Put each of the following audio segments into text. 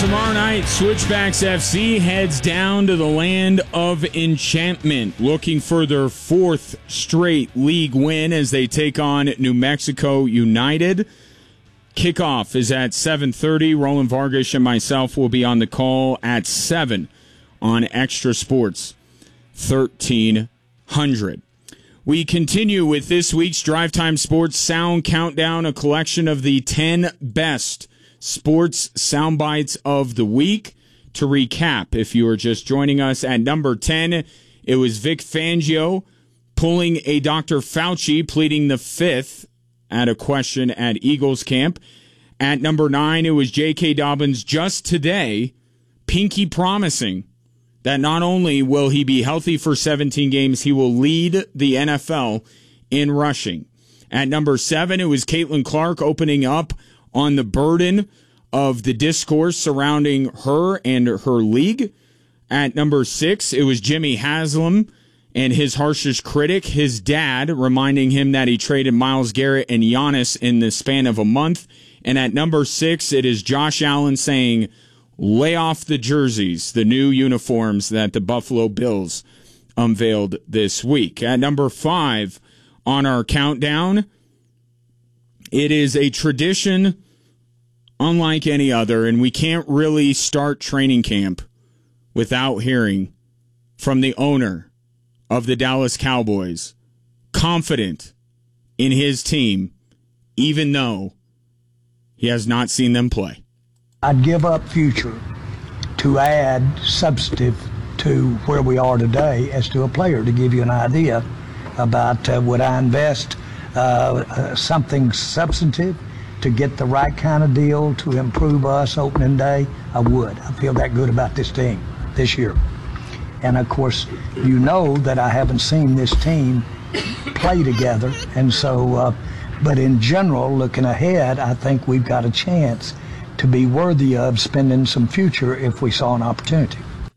Tomorrow night, Switchbacks FC heads down to the land of enchantment, looking for their fourth straight league win as they take on New Mexico United. Kickoff is at 7:30. Roland Vargas and myself will be on the call at 7 on Extra Sports 1300. We continue with this week's Drive Time Sports Sound Countdown, a collection of the 10 best sports sound bites of the week. To recap, if you are just joining us, at number 10, it was Vic Fangio pulling a Dr. Fauci, pleading the fifth at a question at Eagles camp. At number 9, it was J.K. Dobbins just today, pinky promising that not only will he be healthy for 17 games, he will lead the NFL in rushing. At number 7, it was Caitlin Clark opening up on the burden of the discourse surrounding her and her league. At number 6, it was Jimmy Haslam and his harshest critic, his dad, reminding him that he traded Myles Garrett and Giannis in the span of a month. And at number 6, it is Josh Allen saying, lay off the jerseys, the new uniforms that the Buffalo Bills unveiled this week. At number 5 on our countdown, it is a tradition unlike any other, and we can't really start training camp without hearing from the owner of the Dallas Cowboys, confident in his team, even though he has not seen them play. I'd give up future to add substantive to where we are today as to a player, to give you an idea about would I invest something substantive to get the right kind of deal to improve us opening day. I would. I feel that good about this team this year. And of course, you know that I haven't seen this team play together. And so, but in general, looking ahead, I think we've got a chance to be worthy of spending some future if we saw an opportunity.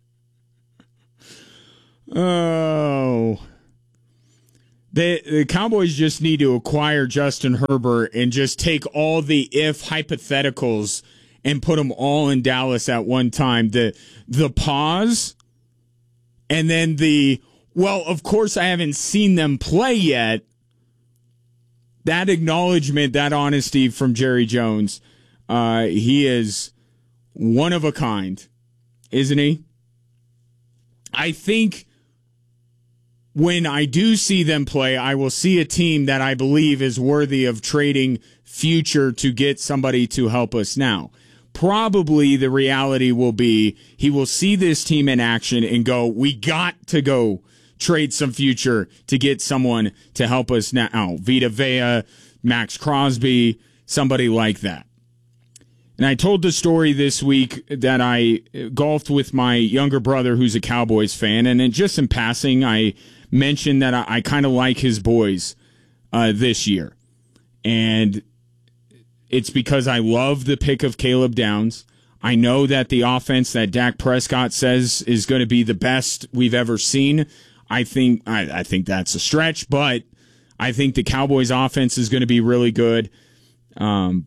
Oh. The Cowboys just need to acquire Justin Herbert and just take all the if hypotheticals and put them all in Dallas at one time. The pause and then well, of course I haven't seen them play yet. That acknowledgement, that honesty from Jerry Jones. He is one of a kind, isn't he? I think when I do see them play, I will see a team that I believe is worthy of trading future to get somebody to help us now. Probably the reality will be he will see this team in action and go, we got to go trade some future to get someone to help us now. Vita Vea, Max Crosby, somebody like that. And I told the story this week that I golfed with my younger brother who's a Cowboys fan, and then just in passing, I mentioned that I kind of like his boys this year. And it's because I love the pick of Caleb Downs. I know that the offense that Dak Prescott says is going to be the best we've ever seen. I think that's a stretch, but I think the Cowboys offense is going to be really good. I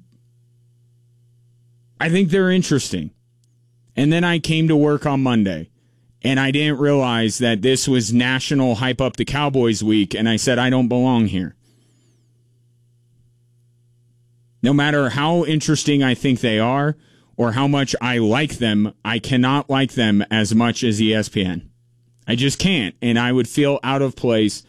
think they're interesting. And then I came to work on Monday, and I didn't realize that this was National Hype Up the Cowboys Week, and I said, I don't belong here. No matter how interesting I think they are or how much I like them, I cannot like them as much as ESPN. I just can't, and I would feel out of place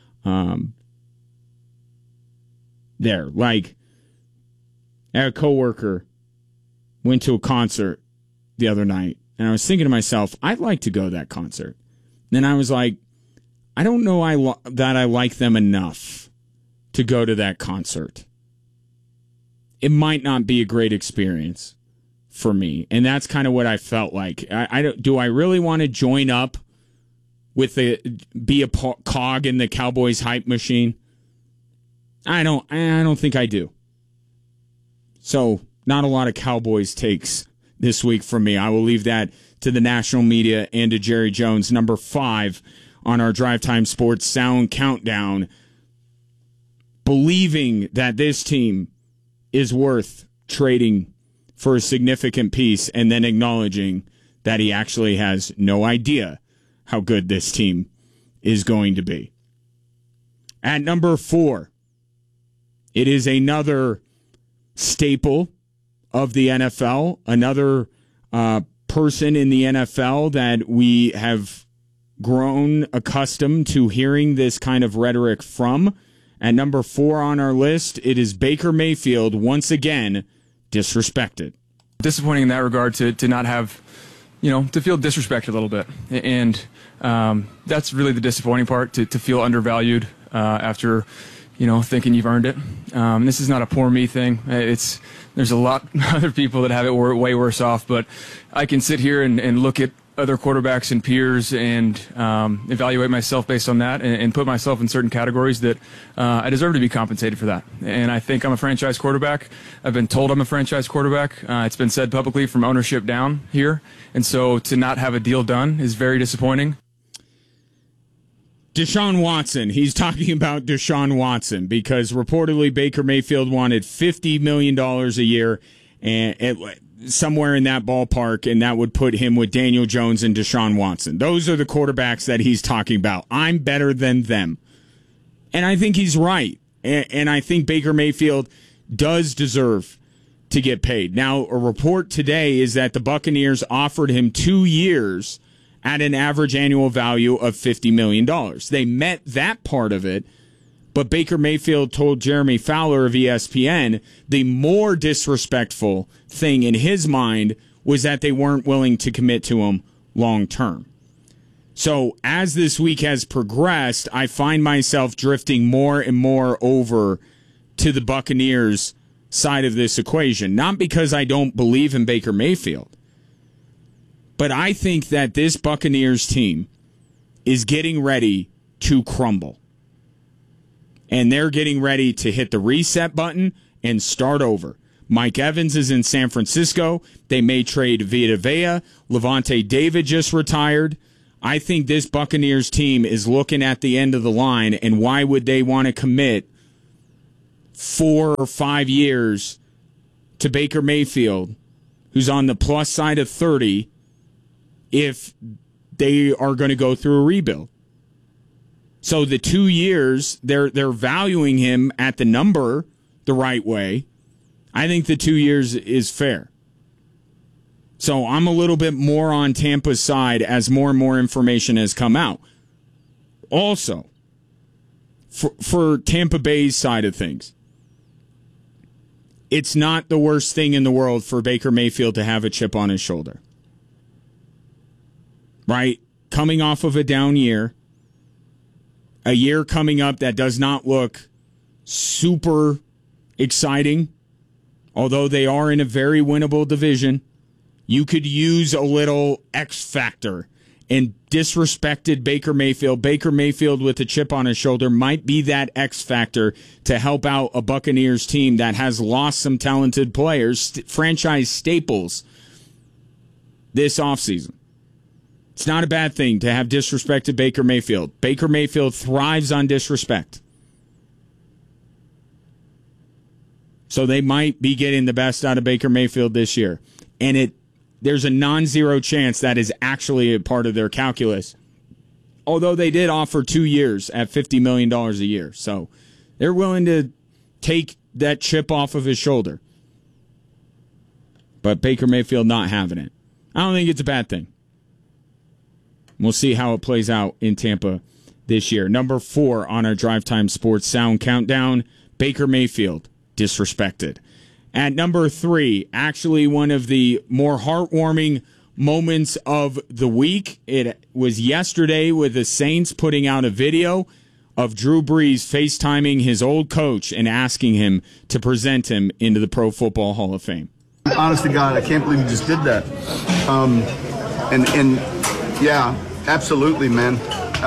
there. Like, a coworker went to a concert the other night, and I was thinking to myself, I'd like to go to that concert. Then I was like, I don't know that I like them enough to go to that concert. It might not be a great experience for me, and that's kind of what I felt like. Do I really want to join up with be a cog in the Cowboys hype machine? I don't think I do. So, not a lot of Cowboys takes this week from me. I will leave that to the national media and to Jerry Jones. Number 5 on our Drive Time Sports Sound Countdown. Believing that this team is worth trading for a significant piece and then acknowledging that he actually has no idea how good this team is going to be. At number 4, it is another staple of the NFL, another person in the NFL that we have grown accustomed to hearing this kind of rhetoric from. At number 4 on our list, it is Baker Mayfield, once again, disrespected. Disappointing in that regard to not have, to feel disrespected a little bit. And that's really the disappointing part, to feel undervalued after, thinking you've earned it. This is not a poor me thing. There's a lot of other people that have it way worse off, but I can sit here and look at other quarterbacks and peers and evaluate myself based on that and put myself in certain categories that I deserve to be compensated for that. And I think I'm a franchise quarterback. I've been told I'm a franchise quarterback. It's been said publicly from ownership down here. And so to not have a deal done is very disappointing. Deshaun Watson. He's talking about Deshaun Watson because reportedly Baker Mayfield wanted $50 million a year and somewhere in that ballpark, and that would put him with Daniel Jones and Deshaun Watson. Those are the quarterbacks that he's talking about. I'm better than them. And I think he's right. And I think Baker Mayfield does deserve to get paid. Now, a report today is that the Buccaneers offered him 2 years at an average annual value of $50 million. They met that part of it, but Baker Mayfield told Jeremy Fowler of ESPN the more disrespectful thing in his mind was that they weren't willing to commit to him long term. So as this week has progressed, I find myself drifting more and more over to the Buccaneers side of this equation. Not because I don't believe in Baker Mayfield, but I think that this Buccaneers team is getting ready to crumble. And they're getting ready to hit the reset button and start over. Mike Evans is in San Francisco. They may trade Vita Vea. Levante David just retired. I think this Buccaneers team is looking at the end of the line, and why would they want to commit 4 or 5 years to Baker Mayfield, who's on the plus side of 30, if they are going to go through a rebuild? So the 2 years, they're valuing him at the number the right way. I think the 2 years is fair. So I'm a little bit more on Tampa's side as more and more information has come out. Also, for Tampa Bay's side of things, it's not the worst thing in the world for Baker Mayfield to have a chip on his shoulder. Right? Coming off of a down year, a year coming up that does not look super exciting, although they are in a very winnable division. You could use a little X factor and disrespected Baker Mayfield. Baker Mayfield with a chip on his shoulder might be that X factor to help out a Buccaneers team that has lost some talented players, franchise staples, this offseason. It's not a bad thing to have disrespected Baker Mayfield. Baker Mayfield thrives on disrespect. So they might be getting the best out of Baker Mayfield this year. And there's a non-zero chance that is actually a part of their calculus. Although they did offer 2 years at $50 million a year. So they're willing to take that chip off of his shoulder. But Baker Mayfield not having it. I don't think it's a bad thing. We'll see how it plays out in Tampa this year. Number 4 on our Drive Time Sports Sound Countdown, Baker Mayfield, disrespected. At number 3, actually one of the more heartwarming moments of the week. It was yesterday with the Saints putting out a video of Drew Brees FaceTiming his old coach and asking him to present him into the Pro Football Hall of Fame. Honest to God, I can't believe you just did that. And yeah, absolutely, man.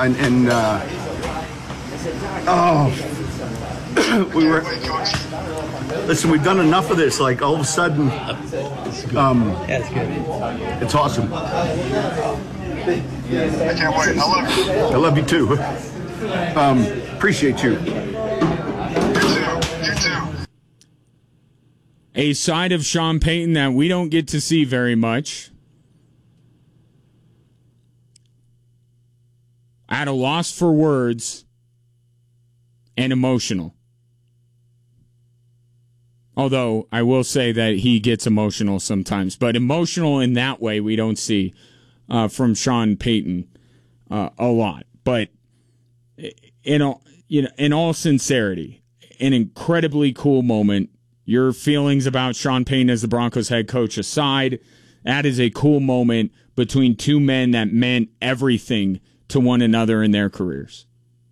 We were. Listen, we've done enough of this. Like all of a sudden, That's good. It's awesome. I can't wait. I love you. I love you too. Appreciate you. You too. a side of Sean Payton that we don't get to see very much. At a loss for words and emotional. Although I will say that he gets emotional sometimes, but emotional in that way we don't see from Sean Payton a lot. But in all sincerity, an incredibly cool moment. Your feelings about Sean Payton as the Broncos head coach aside, that is a cool moment between two men that meant everything to one another in their careers.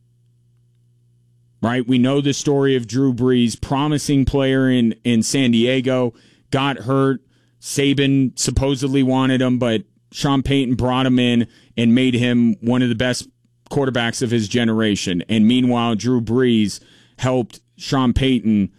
Right? We know the story of Drew Brees, promising player in San Diego, got hurt. Saban supposedly wanted him, but Sean Payton brought him in and made him one of the best quarterbacks of his generation. And meanwhile, Drew Brees helped Sean Payton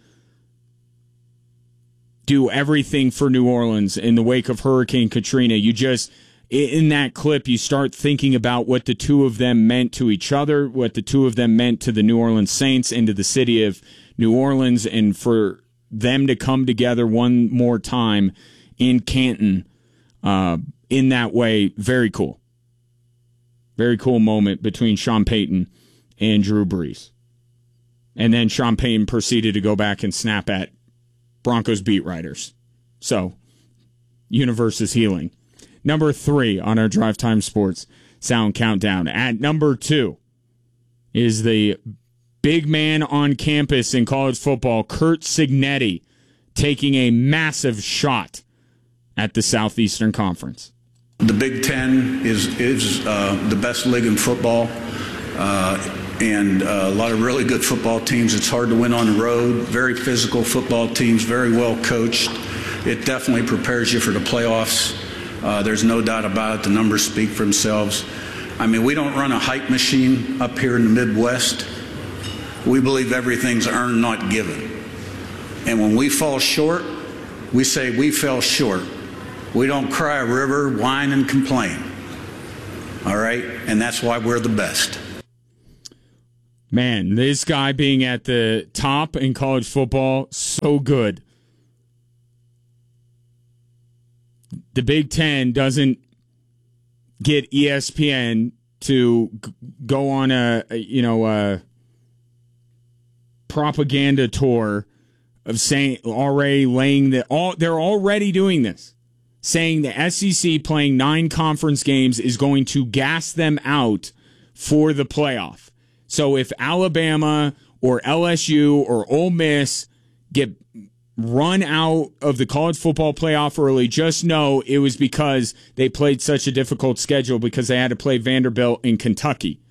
do everything for New Orleans in the wake of Hurricane Katrina. In that clip, you start thinking about what the two of them meant to each other, what the two of them meant to the New Orleans Saints and to the city of New Orleans, and for them to come together one more time in Canton in that way, very cool. Very cool moment between Sean Payton and Drew Brees. And then Sean Payton proceeded to go back and snap at Broncos beat writers. So, universe is healing. Number 3 on our Drive Time Sports Sound Countdown. At number 2 is the big man on campus in college football, Curt Cignetti, taking a massive shot at the Southeastern Conference. The Big Ten is the best league in football, and a lot of really good football teams. It's hard to win on the road. Very physical football teams, very well coached. It definitely prepares you for the playoffs. There's no doubt about it. The numbers speak for themselves. I mean, we don't run a hype machine up here in the Midwest. We believe everything's earned, not given. And when we fall short, we say we fell short. We don't cry a river, whine, and complain. All right? And that's why we're the best. Man, this guy being at the top in college football, so good. The Big Ten doesn't get ESPN to go on a propaganda tour of saying they're already doing this, saying the SEC playing 9 conference games is going to gas them out for the playoff. So if Alabama or LSU or Ole Miss get run out of the college football playoff early, just know it was because they played such a difficult schedule because they had to play Vanderbilt in Kentucky.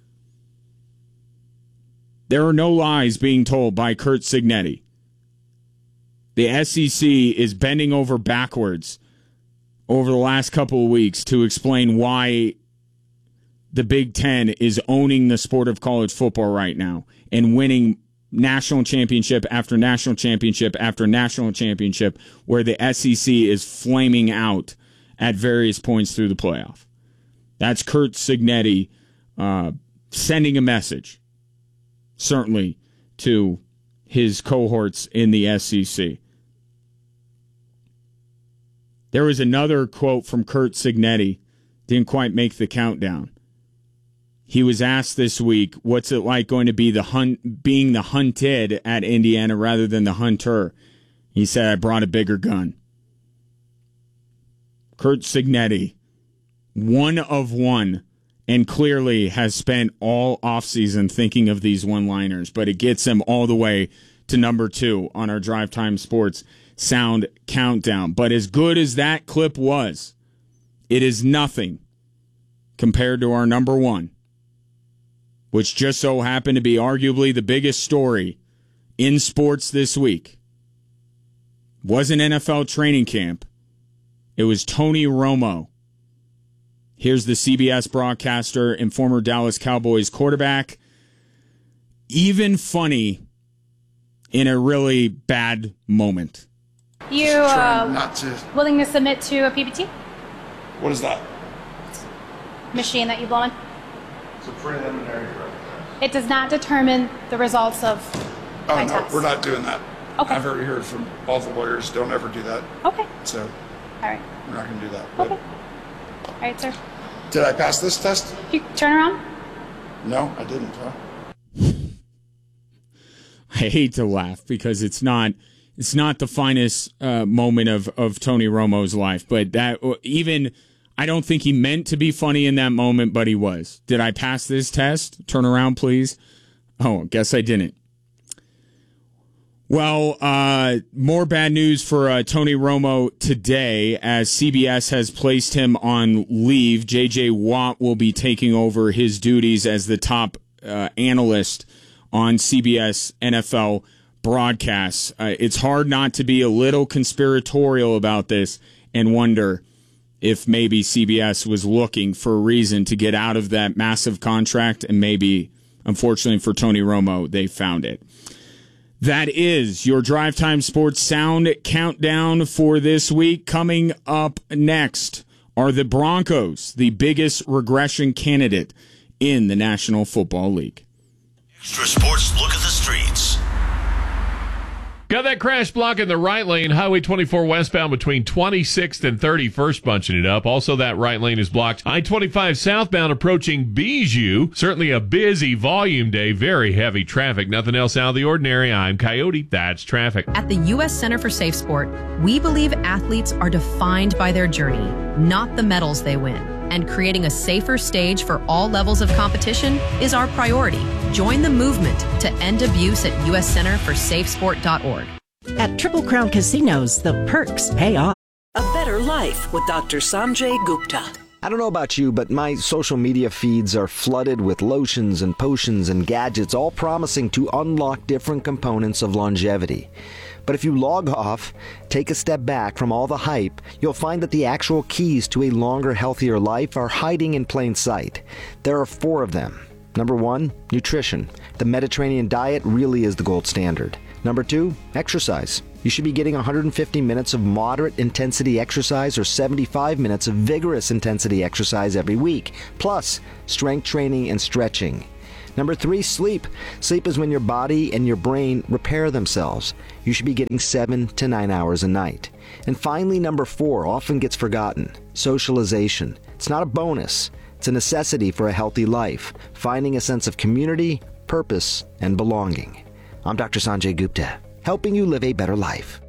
There are no lies being told by Curt Cignetti. The SEC is bending over backwards over the last couple of weeks to explain why the Big Ten is owning the sport of college football right now and winning national championship after national championship after national championship, where the SEC is flaming out at various points through the playoff. That's Curt Cignetti sending a message, certainly, to his cohorts in the SEC. There was another quote from Curt Cignetti, didn't quite make the countdown. He was asked this week, what's it like going to be being the hunted at Indiana rather than the hunter? He said, I brought a bigger gun. Curt Cignetti, one of one, and clearly has spent all offseason thinking of these one-liners, but it gets him all the way to number 2 on our Drive Time Sports Sound Countdown. But as good as that clip was, it is nothing compared to our number 1. Which just so happened to be arguably the biggest story in sports this week. Wasn't NFL training camp. It was Tony Romo. Here's the CBS broadcaster and former Dallas Cowboys quarterback. Even funny in a really bad moment. You willing to submit to a PBT? What is that? Machine that you blow in? It's a preliminary drug test. It does not determine the results of Oh, no, we're not doing that. Okay. I've already heard from all the lawyers, don't ever do that. Okay. So All right. we're not going to do that. Okay. All right, sir. Did I pass this test? You turn around. No, I didn't. Huh? I hate to laugh because it's not the finest moment of Tony Romo's life, but that even I don't think he meant to be funny in that moment, but he was. Did I pass this test? Turn around, please. Oh, guess I didn't. Well, more bad news for Tony Romo today as CBS has placed him on leave. J.J. Watt will be taking over his duties as the top analyst on CBS NFL broadcasts. It's hard not to be a little conspiratorial about this and wonder if maybe CBS was looking for a reason to get out of that massive contract, and maybe, unfortunately for Tony Romo, they found it. That is your Drive Time Sports Sound Countdown for this week. Coming up next are the Broncos, the biggest regression candidate in the National Football League. Extra Sports Look at the Streets. Got that crash block in the right lane, Highway 24 westbound between 26th and 31st, bunching it up. Also, that right lane is blocked. I-25 southbound approaching Bijou. Certainly a busy volume day, very heavy traffic. Nothing else out of the ordinary. I'm Coyote. That's traffic. At the U.S. Center for Safe Sport, we believe athletes are defined by their journey, not the medals they win. And creating a safer stage for all levels of competition is our priority. Join the movement to end abuse at uscenterforsafesport.org. At Triple Crown Casinos, the perks pay off. A better life with Dr. Sanjay Gupta. I don't know about you, but my social media feeds are flooded with lotions and potions and gadgets, all promising to unlock different components of longevity. But if you log off, take a step back from all the hype, you'll find that the actual keys to a longer, healthier life are hiding in plain sight. There are 4 of them. Number 1, nutrition. The Mediterranean diet really is the gold standard. Number 2, exercise. You should be getting 150 minutes of moderate intensity exercise or 75 minutes of vigorous intensity exercise every week, plus strength training and stretching. Number 3, sleep. Sleep is when your body and your brain repair themselves. You should be getting 7 to 9 hours a night. And finally, number 4 often gets forgotten. Socialization. It's not a bonus. It's a necessity for a healthy life. Finding a sense of community, purpose, and belonging. I'm Dr. Sanjay Gupta, helping you live a better life.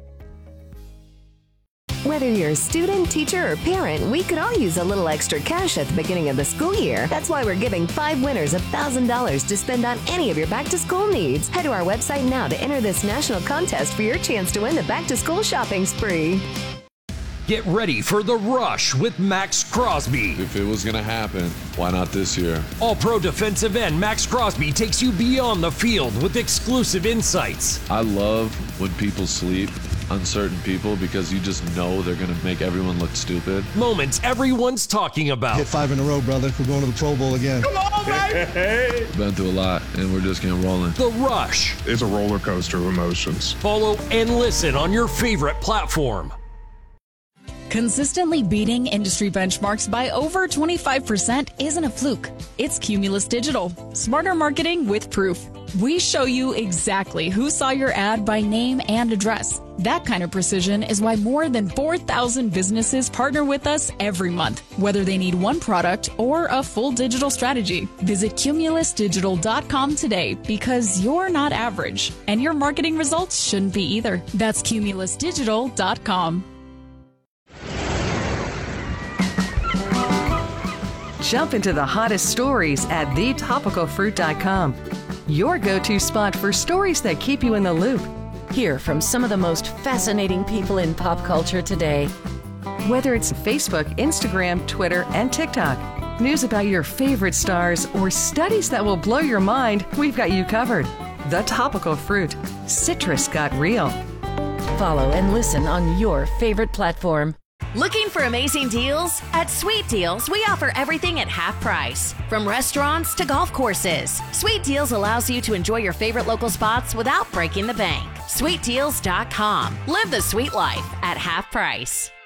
Whether you're a student, teacher, or parent, we could all use a little extra cash at the beginning of the school year. That's why we're giving 5 winners $1,000 to spend on any of your back-to-school needs. Head to our website now to enter this national contest for your chance to win the back-to-school shopping spree. Get ready for the rush with Max Crosby. If it was going to happen, why not this year? All-pro defensive end Max Crosby takes you beyond the field with exclusive insights. I love when people sleep, uncertain people, because you just know they're going to make everyone look stupid. Moments everyone's talking about. Hit 5 in a row, brother. We're going to the Pro Bowl again. Come on, baby! Been through a lot, and we're just getting rolling. The Rush. It's a roller coaster of emotions. Follow and listen on your favorite platform. Consistently beating industry benchmarks by over 25% isn't a fluke. It's Cumulus Digital. Smarter marketing with proof. We show you exactly who saw your ad by name and address. That kind of precision is why more than 4,000 businesses partner with us every month, whether they need one product or a full digital strategy. Visit cumulusdigital.com today because you're not average, and your marketing results shouldn't be either. That's cumulusdigital.com. Jump into the hottest stories at thetopicalfruit.com. Your go-to spot for stories that keep you in the loop. Hear from some of the most fascinating people in pop culture today. Whether it's Facebook, Instagram, Twitter, and TikTok, news about your favorite stars, or studies that will blow your mind, we've got you covered. The Topical Fruit. Citrus got real. Follow and listen on your favorite platform. Looking for amazing deals? At Sweet Deals, we offer everything at half price. From restaurants to golf courses, Sweet Deals allows you to enjoy your favorite local spots without breaking the bank. SweetDeals.com. Live the sweet life at half price.